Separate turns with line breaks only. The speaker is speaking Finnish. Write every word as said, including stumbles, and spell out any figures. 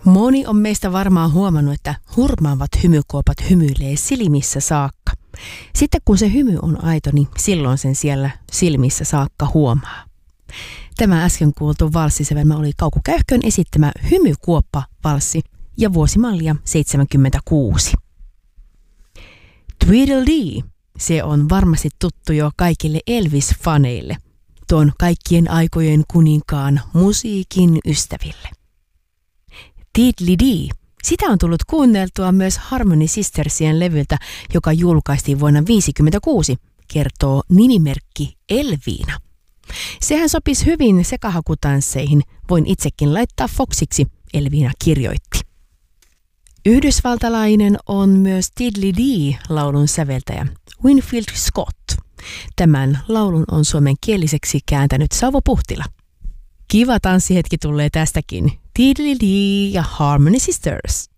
Moni on meistä varmaan huomannut, että hurmaavat hymykuopat hymyilee silmissä saakka. Sitten kun se hymy on aito, niin silloin sen siellä silmissä saakka huomaa. Tämä äsken kuultu valssisävelmä oli Kauko Käyhkön esittämä Hymykuoppa-valssi ja vuosimallia seitsemänkymmentäkuusi. Tweedledee, se on varmasti tuttu jo kaikille Elvis-faneille, tuon kaikkien aikojen kuninkaan musiikin ystäville. Tiddly-dee, sitä on tullut kuunneltua myös Harmony Sistersien levyltä, joka julkaistiin vuonna tuhatyhdeksänsataaviisikymmentäkuusi, kertoo nimimerkki Elviina. Sehän sopisi hyvin sekahakutansseihin, voin itsekin laittaa Foxiksi, Elviina kirjoitti. Yhdysvaltalainen on myös Tiddly-dee-laulun säveltäjä Winfield Scott. Tämän laulun on suomenkieliseksi kääntänyt Sauvo Puhtila. Kiva tanssihetki tulee tästäkin. Tiddly-dee ja Harmony Sisters.